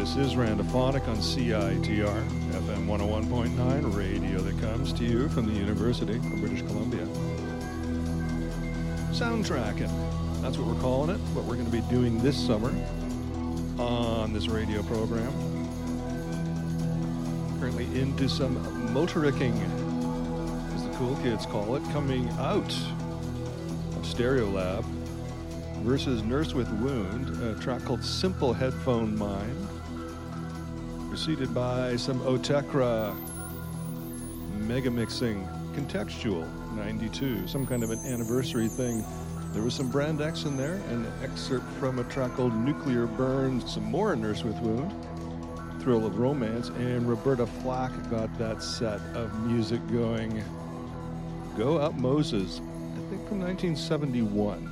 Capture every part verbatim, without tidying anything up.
This is Randophonic on C I T R, F M one oh one point nine, radio that comes to you from the University of British Columbia. Soundtracking, that's what we're calling it, what we're going to be doing this summer on this radio program. Currently into some motoricking, as the cool kids call it, coming out of Stereolab versus Nurse with Wound, a track called Simple Headphone Mind, preceded by some Otekra mega mixing, Contextual ninety-two, some kind of an anniversary thing. There was some Brand X in there, an excerpt from a track called Nuclear Burns, some more Nurse with Wound, Thrill of Romance, and Roberta Flack got that set of music going. Go Up Moses, I think from nineteen seventy-one.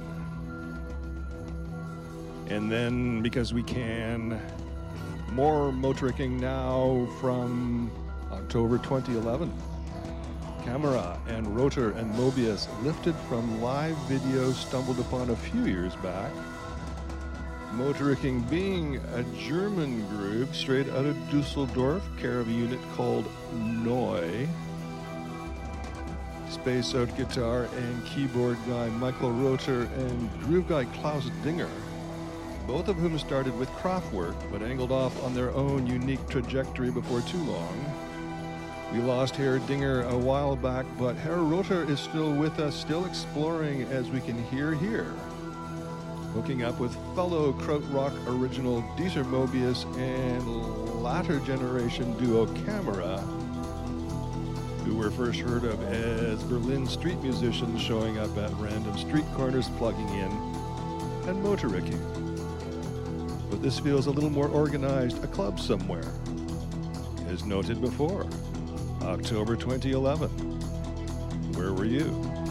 And then, because we can, more motoricking now from October twenty eleven. Camera and Rotor and Mobius, lifted from live video stumbled upon a few years back. Motoricking being a German group straight out of Dusseldorf, care of a unit called Neu. Space out guitar and keyboard guy Michael Rotor and groove guy Klaus Dinger, both of whom started with Kraftwerk but angled off on their own unique trajectory before too long. We lost Herr Dinger a while back, but Herr Rotor is still with us, still exploring, as we can hear here. Hooking up with fellow krautrock original Dieter Mobius and latter generation duo Camera, who were first heard of as Berlin street musicians showing up at random street corners, plugging in and motoricking. But this feels a little more organized, a club somewhere. As noted before, October twenty eleven. Where were you?